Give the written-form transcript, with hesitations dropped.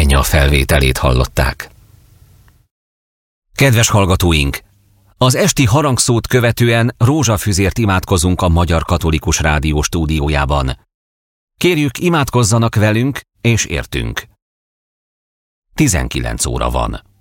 Anya felvételét hallották. Kedves hallgatóink! Az esti harangszót követően rózsafüzért imádkozunk a Magyar Katolikus Rádió stúdiójában. Kérjük, imádkozzanak velünk és értünk. 19 óra van.